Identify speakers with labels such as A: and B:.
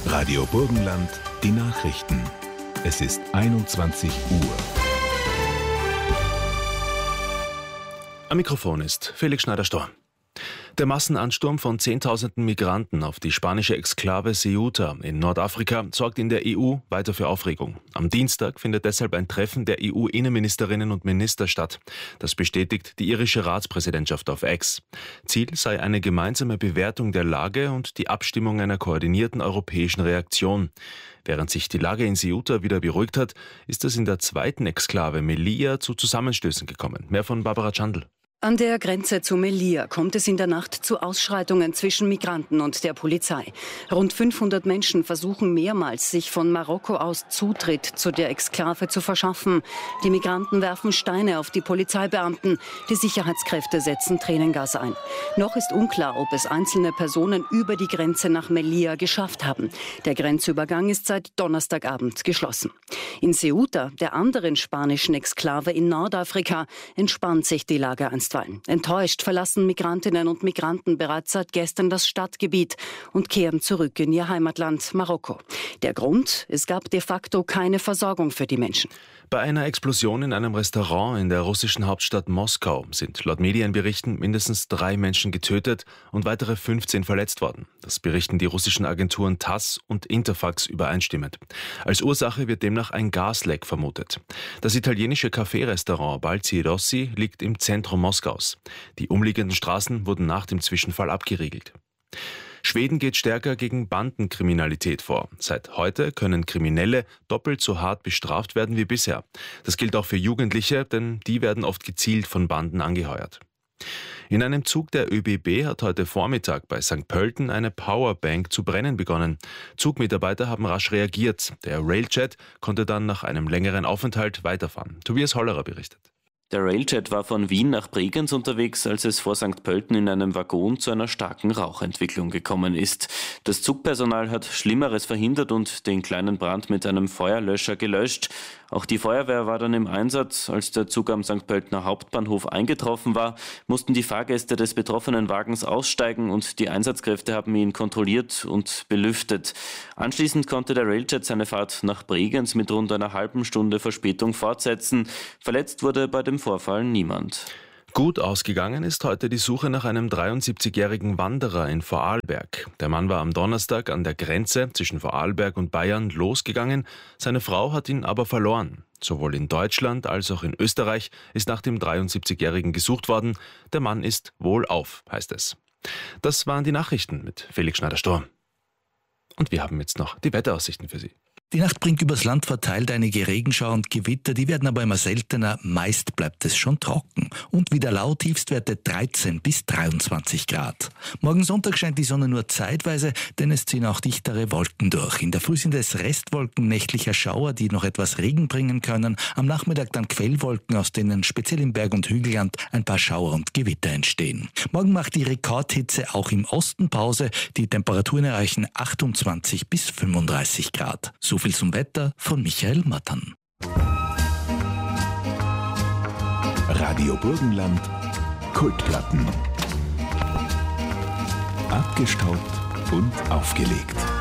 A: Radio Burgenland, die Nachrichten. Es ist 21 Uhr.
B: Am Mikrofon ist Felix Schneider-Storr. Der Massenansturm von Zehntausenden Migranten auf die spanische Exklave Ceuta in Nordafrika sorgt in der EU weiter für Aufregung. Am Dienstag findet deshalb ein Treffen der EU-Innenministerinnen und Minister statt. Das bestätigt die irische Ratspräsidentschaft auf X. Ziel sei eine gemeinsame Bewertung der Lage und die Abstimmung einer koordinierten europäischen Reaktion. Während sich die Lage in Ceuta wieder beruhigt hat, ist es in der zweiten Exklave Melilla zu Zusammenstößen gekommen. Mehr von Barbara Chandl.
C: An der Grenze zu Melilla kommt es in der Nacht zu Ausschreitungen zwischen Migranten und der Polizei. Rund 500 Menschen versuchen mehrmals, sich von Marokko aus Zutritt zu der Exklave zu verschaffen. Die Migranten werfen Steine auf die Polizeibeamten. Die Sicherheitskräfte setzen Tränengas ein. Noch ist unklar, ob es einzelne Personen über die Grenze nach Melilla geschafft haben. Der Grenzübergang ist seit Donnerstagabend geschlossen. In Ceuta, der anderen spanischen Exklave in Nordafrika, entspannt sich die Lage einstweilen. Enttäuscht verlassen Migrantinnen und Migranten bereits seit gestern das Stadtgebiet und kehren zurück in ihr Heimatland Marokko. Der Grund? Es gab de facto keine Versorgung für die Menschen.
B: Bei einer Explosion in einem Restaurant in der russischen Hauptstadt Moskau sind laut Medienberichten mindestens 3 Menschen getötet und weitere 15 verletzt worden. Das berichten die russischen Agenturen TASS und Interfax übereinstimmend. Als Ursache wird demnach ein Gasleck vermutet. Das italienische Café-Restaurant Balzi Rossi liegt im Zentrum Moskaus. Die umliegenden Straßen wurden nach dem Zwischenfall abgeriegelt. Schweden geht stärker gegen Bandenkriminalität vor. Seit heute können Kriminelle doppelt so hart bestraft werden wie bisher. Das gilt auch für Jugendliche, denn die werden oft gezielt von Banden angeheuert. In einem Zug der ÖBB hat heute Vormittag bei St. Pölten eine Powerbank zu brennen begonnen. Zugmitarbeiter haben rasch reagiert. Der Railjet konnte dann nach einem längeren Aufenthalt weiterfahren. Tobias Hollerer berichtet.
D: Der Railjet war von Wien nach Bregenz unterwegs, als es vor St. Pölten in einem Waggon zu einer starken Rauchentwicklung gekommen ist. Das Zugpersonal hat Schlimmeres verhindert und den kleinen Brand mit einem Feuerlöscher gelöscht. Auch die Feuerwehr war dann im Einsatz. Als der Zug am St. Pöltener Hauptbahnhof eingetroffen war, mussten die Fahrgäste des betroffenen Wagens aussteigen und die Einsatzkräfte haben ihn kontrolliert und belüftet. Anschließend konnte der Railjet seine Fahrt nach Bregenz mit rund einer halben Stunde Verspätung fortsetzen. Verletzt wurde bei dem Vorfall niemand.
B: Gut ausgegangen ist heute die Suche nach einem 73-jährigen Wanderer in Vorarlberg. Der Mann war am Donnerstag an der Grenze zwischen Vorarlberg und Bayern losgegangen. Seine Frau hat ihn aber verloren. Sowohl in Deutschland als auch in Österreich ist nach dem 73-jährigen gesucht worden. Der Mann ist wohlauf, heißt es. Das waren die Nachrichten mit Felix Schneider-Storr. Und wir haben jetzt noch die Wetteraussichten für Sie.
E: Die Nacht bringt übers Land verteilt einige Regenschauer und Gewitter, die werden aber immer seltener, meist bleibt es schon trocken. Und wieder lau, Tiefstwerte 13 bis 23 Grad. Morgen Sonntag scheint die Sonne nur zeitweise, denn es ziehen auch dichtere Wolken durch. In der Früh sind es Restwolken nächtlicher Schauer, die noch etwas Regen bringen können. Am Nachmittag dann Quellwolken, aus denen speziell im Berg- und Hügelland ein paar Schauer und Gewitter entstehen. Morgen macht die Rekordhitze auch im Osten Pause. Die Temperaturen erreichen 28 bis 35 Grad. So viel zum Wetter von Michael Mattern.
A: Radio Burgenland, Kultplatten. Abgestaubt und aufgelegt.